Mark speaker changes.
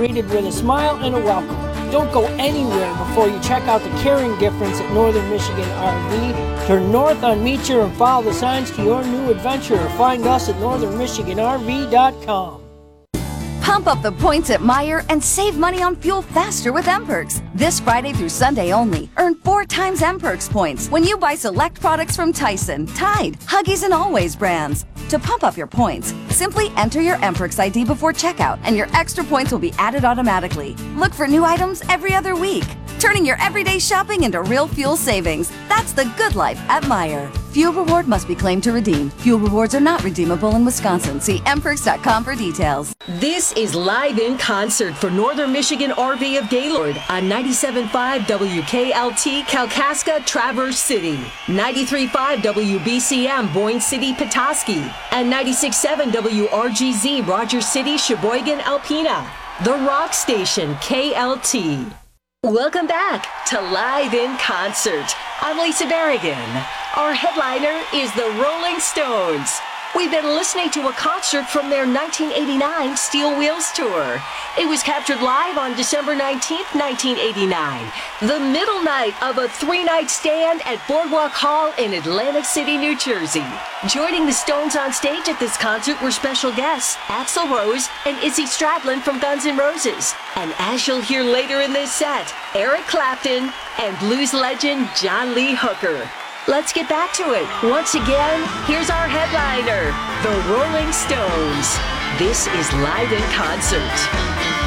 Speaker 1: greeted with a smile and a welcome. Don't go anywhere before you check out the caring difference at Northern Michigan RV. Turn north on Meecher and follow the signs to your new adventure, or find us at northernmichiganrv.com.
Speaker 2: Pump up the points at Meijer and save money on fuel faster with M-Perks. This Friday through Sunday only, earn 4 times M-Perks points when you buy select products from Tyson, Tide, Huggies, and Always brands. To pump up your points, simply enter your M-Perks ID before checkout and your extra points will be added automatically. Look for new items every other week, turning your everyday shopping into real fuel savings. That's the good life at Meijer. Fuel reward must be claimed to redeem. Fuel rewards are not redeemable in Wisconsin. See mperks.com for details.
Speaker 3: This is Live in Concert for Northern Michigan RV of Gaylord on 97.5 WKLT Kalkaska, Traverse City, 93.5 WBCM Boyne City, Petoskey, and 96.7 WRGZ Rogers City, Sheboygan, Alpena. The Rock Station, KLT. Welcome back to Live in Concert. I'm Lisa Berrigan. Our headliner is the Rolling Stones. We've been listening to a concert from their 1989 Steel Wheels tour. It was captured live on December 19th, 1989, the middle night of a 3-night stand at Boardwalk Hall in Atlantic City, New Jersey. Joining the Stones on stage at this concert were special guests Axl Rose and Izzy Stradlin from Guns N' Roses. And as you'll hear later in this set, Eric Clapton and blues legend John Lee Hooker. Let's get back to it. Once again, here's our headliner, the Rolling Stones. This is Live in Concert.